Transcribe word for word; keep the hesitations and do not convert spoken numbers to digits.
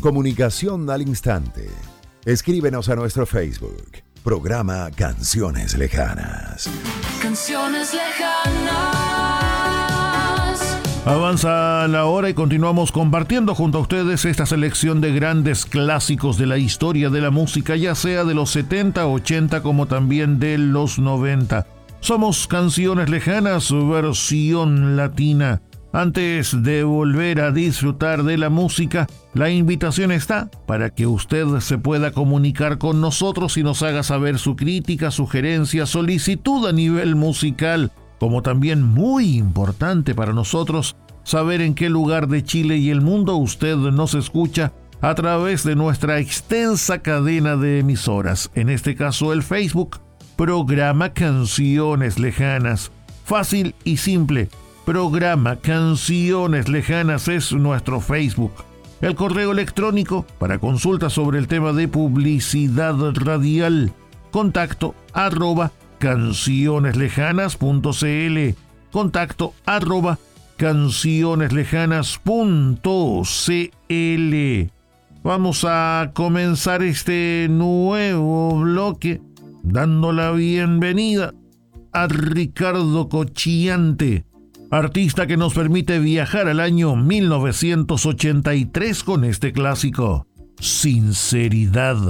Comunicación al instante. Escríbenos a nuestro Facebook. Programa Canciones Lejanas. Canciones lejanas. Avanza la hora y continuamos compartiendo junto a ustedes esta selección de grandes clásicos de la historia de la música, ya sea de los setenta, ochenta como también de los noventa. Somos Canciones Lejanas, versión latina. Antes de volver a disfrutar de la música, la invitación está para que usted se pueda comunicar con nosotros y nos haga saber su crítica, sugerencia, solicitud a nivel musical, como también muy importante para nosotros saber en qué lugar de Chile y el mundo usted nos escucha a través de nuestra extensa cadena de emisoras, en este caso el Facebook, Programa Canciones Lejanas. Fácil y simple. Programa Canciones Lejanas es nuestro Facebook. El correo electrónico para consultas sobre el tema de publicidad radial. Contacto arroba cancioneslejanas.cl. Contacto arroba cancioneslejanas.cl. Vamos a comenzar este nuevo bloque dando la bienvenida a Ricardo Cocchiante, artista que nos permite viajar al año mil novecientos ochenta y tres con este clásico, Sinceridad.